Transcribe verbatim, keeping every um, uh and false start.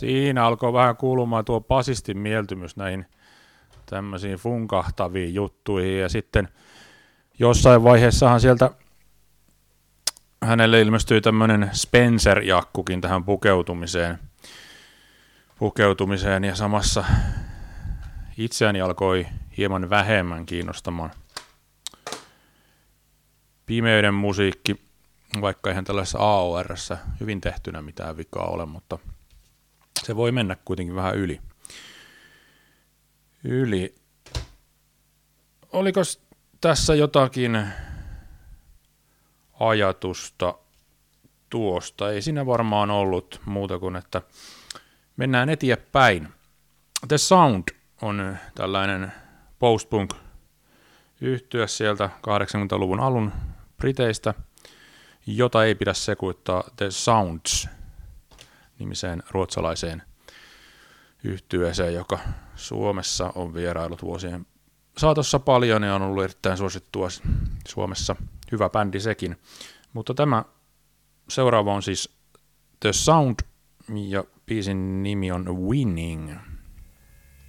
Siinä alkoi vähän kuulumaan tuo basistin mieltymys näihin tämmöisiin funkahtaviin juttuihin, ja sitten jossain vaiheessahan sieltä hänelle ilmestyi tämmöinen Spencer-jakkukin tähän pukeutumiseen, pukeutumiseen, ja samassa itseäni alkoi hieman vähemmän kiinnostamaan pimeyden musiikki, vaikka eihän tällaisessa A O R:ssä hyvin tehtynä mitään vikaa ole, mutta se voi mennä kuitenkin vähän yli. Yli. Oliko tässä jotakin ajatusta tuosta? Ei siinä varmaan ollut muuta kuin, että mennään eteenpäin. The Sound on tällainen post-punk yhtye sieltä kahdeksankymmentäluvun alun Briteistä, jota ei pidä sekoittaa The Sounds nimiseen ruotsalaiseen yhtyeeseen, joka Suomessa on vierailut vuosien saatossa paljon ja on ollut erittäin suosittua Suomessa. Hyvä bändi sekin. Mutta tämä seuraava on siis The Sound ja biisin nimi on Winning.